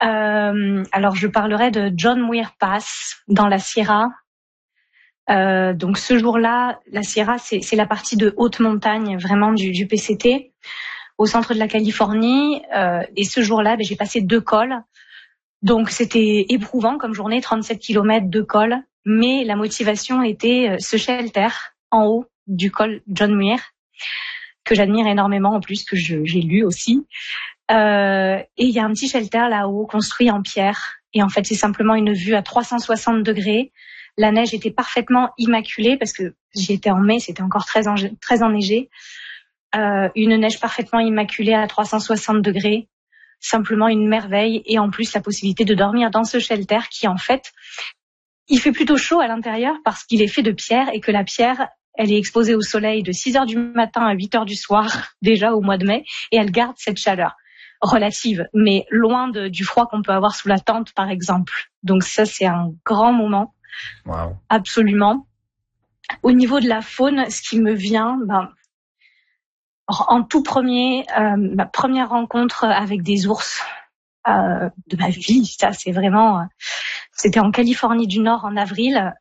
Alors je parlerai de John Muir Pass dans la Sierra. Donc ce jour-là, la Sierra, c'est la partie de haute montagne vraiment du PCT, au centre de la Californie. Et ce jour-là, j'ai passé 2 cols. Donc c'était éprouvant comme journée, 37 km de col. Mais la motivation était ce shelter en haut du col John Muir, que j'admire énormément en plus, que j'ai lu aussi. Et il y a un petit shelter là-haut construit en pierre. Et en fait, c'est simplement une vue à 360 degrés. La neige était parfaitement immaculée parce que j'y étais en mai, c'était encore très enneigé. Une neige parfaitement immaculée à 360 degrés. Simplement une merveille. Et en plus, la possibilité de dormir dans ce shelter qui, en fait, il fait plutôt chaud à l'intérieur parce qu'il est fait de pierre et que la pierre, elle est exposée au soleil de 6h du matin à 8h du soir, déjà au mois de mai, et elle garde cette chaleur relative, mais loin du froid qu'on peut avoir sous la tente, par exemple. Donc ça, c'est un grand moment. Wow. Absolument. Au niveau de la faune, ce qui me vient, en tout premier, ma première rencontre avec des ours de ma vie, ça c'est vraiment... C'était en Californie du Nord en avril.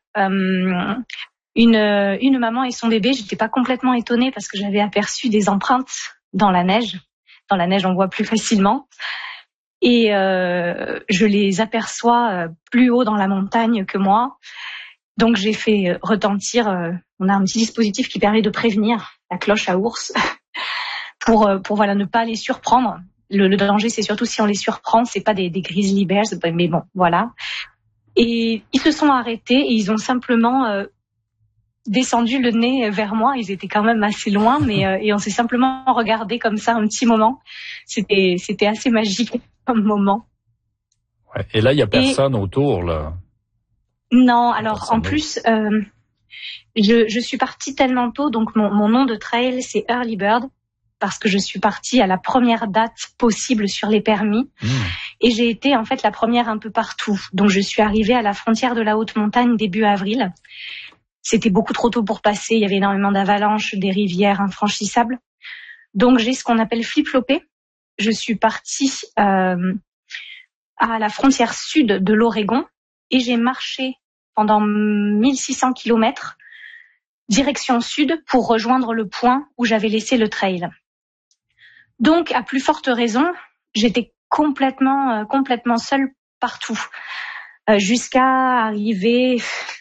Une maman et son bébé, j'étais pas complètement étonnée parce que j'avais aperçu des empreintes dans la neige. Dans la neige, on voit plus facilement. Et je les aperçois plus haut dans la montagne que moi. Donc j'ai fait retentir, on a un petit dispositif qui permet de prévenir la cloche à ours pour voilà, ne pas les surprendre. Le danger, c'est surtout si on les surprend, c'est pas des grizzly bears, mais bon, voilà. Et ils se sont arrêtés et ils ont simplement descendu le nez vers moi. Ils étaient quand même assez loin, mais et on s'est simplement regardé comme ça un petit moment. C'était assez magique comme moment. Ouais. Et là, il y a personne autour, là. Non, alors en plus, je suis partie tellement tôt, donc mon nom de trail c'est Early Bird parce que je suis partie à la première date possible sur les permis. Et j'ai été en fait la première un peu partout. Donc je suis arrivée à la frontière de la haute montagne début avril. C'était beaucoup trop tôt pour passer, il y avait énormément d'avalanches, des rivières infranchissables. Donc j'ai ce qu'on appelle flip-flopé. Je suis partie à la frontière sud de l'Oregon et j'ai marché pendant 1600 km direction sud pour rejoindre le point où j'avais laissé le trail. Donc à plus forte raison, j'étais complètement seule partout jusqu'à arriver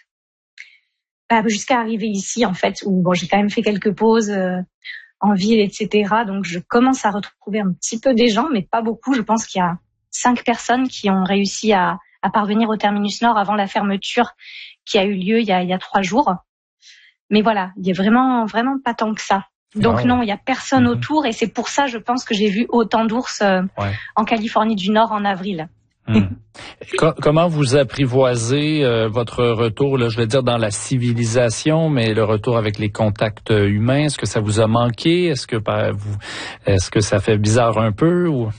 ici en fait où j'ai quand même fait quelques pauses en ville, etc. Donc je commence à retrouver un petit peu des gens, mais pas beaucoup. Je pense qu'il y a 5 personnes qui ont réussi à parvenir au terminus nord avant la fermeture qui a eu lieu il y a 3 jours. Mais voilà, il y a vraiment pas tant que ça. Donc non, il y a personne autour et c'est pour ça, je pense, que j'ai vu autant d'ours en Californie du Nord en avril. Comment vous apprivoisez votre retour, là, je vais dire dans la civilisation, mais le retour avec les contacts humains? Est-ce que ça vous a manqué? Est-ce que ça fait bizarre un peu ou?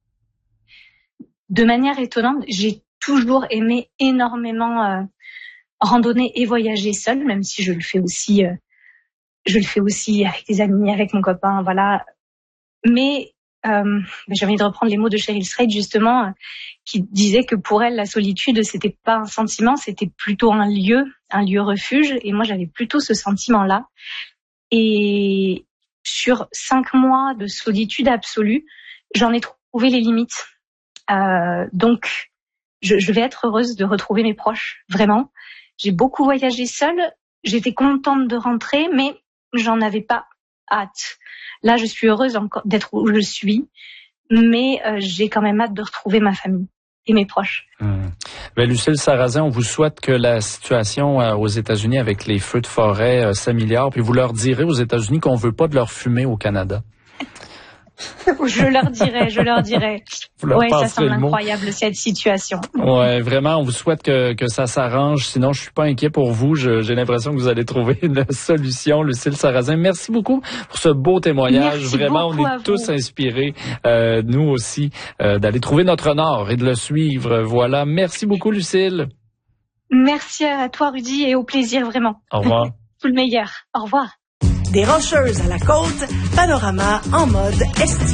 De manière étonnante, j'ai toujours aimé énormément randonner et voyager seule, même si je le fais aussi avec des amis, avec mon copain, voilà. Mais j'ai envie de reprendre les mots de Cheryl Strayed justement, qui disait que pour elle la solitude c'était pas un sentiment, c'était plutôt un lieu refuge. Et moi j'avais plutôt ce sentiment-là. Et sur 5 mois de solitude absolue, j'en ai trouvé les limites. Donc je vais être heureuse de retrouver mes proches, vraiment. J'ai beaucoup voyagé seule, j'étais contente de rentrer, mais j'en avais pas hâte. Là, je suis heureuse encore d'être où je suis, mais j'ai quand même hâte de retrouver ma famille et mes proches. Lucille Sarrazin, on vous souhaite que la situation aux États-Unis avec les feux de forêt s'améliore, puis vous leur direz aux États-Unis qu'on veut pas de leur fumée au Canada. Je leur dirai. Ouais, ça semble incroyable cette situation. Ouais, vraiment, on vous souhaite que ça s'arrange. Sinon, je suis pas inquiet pour vous. J'ai l'impression que vous allez trouver une solution. Lucille Sarrazin, merci beaucoup pour ce beau témoignage. Merci vraiment, beaucoup, on est tous inspirés, nous aussi, d'aller trouver notre nord et de le suivre. Voilà. Merci beaucoup, Lucille. Merci à toi, Rudy, et au plaisir, vraiment. Au revoir. Tout le meilleur. Au revoir. Des Rocheuses à la côte, panorama en mode estival.